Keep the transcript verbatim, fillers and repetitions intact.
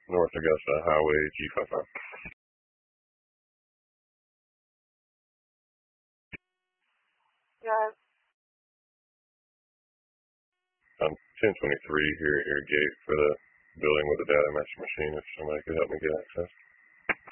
North Augusta Highway G fifty-five. Yes. I'm ten twenty-three here at your gate for the building with the data match machine if somebody could help me get access.